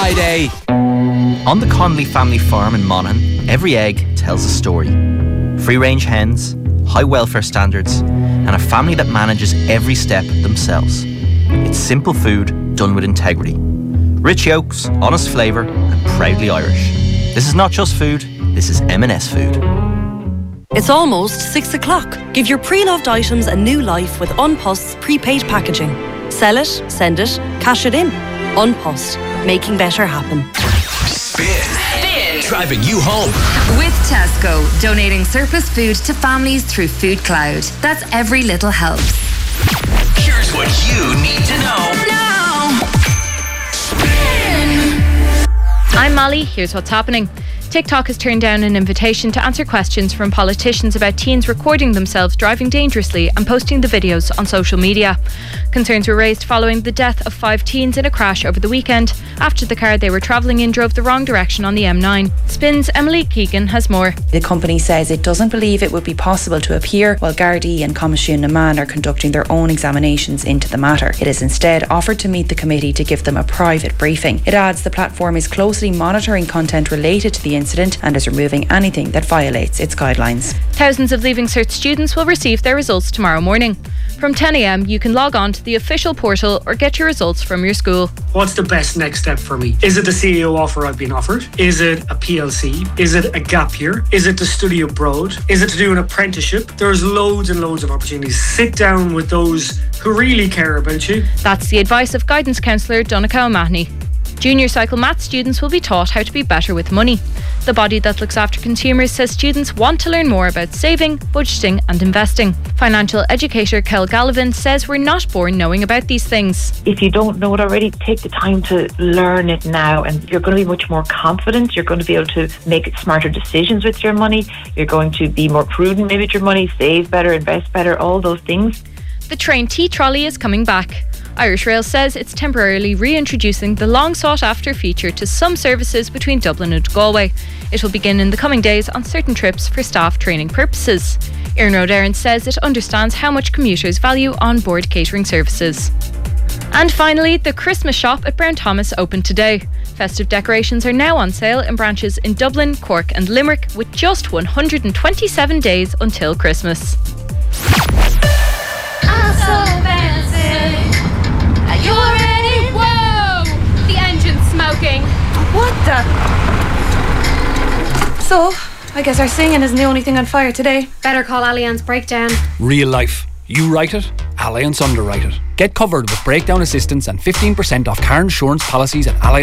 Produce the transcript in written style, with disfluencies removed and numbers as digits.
Friday. On the Connolly family farm in Monaghan, every egg tells a story. Free-range hens, high welfare standards, and a family that manages every step themselves. It's simple food done with integrity. Rich yolks, honest flavour, and proudly Irish. This is not just food, this is M&S food. It's almost 6 o'clock. Give your pre-loved items a new life with Unpost's prepaid packaging. Sell it, send it, cash it in. Unpost, making better happen. Spin. Driving you home. With Tesco, donating surplus food to families through Food Cloud. That's every little helps. Here's what you need to know. Now. Spin. I'm Molly. Here's what's happening. TikTok has turned down an invitation to answer questions from politicians about teens recording themselves driving dangerously and posting the videos on social media. Concerns were raised following the death of 5 teens in a crash over the weekend after the car they were travelling in drove the wrong direction on the M9. Spin's Emily Keegan has more. The company says it doesn't believe it would be possible to appear while Gardaí and Coimisiún na Meán are conducting their own examinations into the matter. It has instead offered to meet the committee to give them a private briefing. It adds the platform is closely monitoring content related to the incident and is removing anything that violates its guidelines. Thousands of Leaving Cert students will receive their results tomorrow morning. From 10 a.m, you can log on to the official portal or get your results from your school. What's the best next step for me? Is it the CEO offer I've been offered? Is it a PLC? Is it a gap year? Is it to study abroad? Is it to do an apprenticeship? There's loads and loads of opportunities. Sit down with those who really care about you. That's the advice of guidance counsellor Donncha O'Mahony. Junior cycle maths students will be taught how to be better with money. The body that looks after consumers says students want to learn more about saving, budgeting and investing. Financial educator Kel Gallivan says we're not born knowing about these things. If you don't know it already, take the time to learn it now and you're going to be much more confident. You're going to be able to make smarter decisions with your money. You're going to be more prudent maybe with your money, save better, invest better, all those things. The train T-trolley is coming back. Irish Rail says it's temporarily reintroducing the long-sought-after feature to some services between Dublin and Galway. It will begin in the coming days on certain trips for staff training purposes. Iarnród Éireann says it understands how much commuters value on-board catering services. And finally, the Christmas shop at Brown Thomas opened today. Festive decorations are now on sale in branches in Dublin, Cork and Limerick with just 127 days until Christmas. I'm so fancy. Are you ready? Whoa! The engine's smoking. What the? So, I guess our singing isn't the only thing on fire today. Better call Allianz Breakdown. Real life. You write it, Allianz underwrite it. Get covered with breakdown assistance and 15% off car insurance policies at Allianz.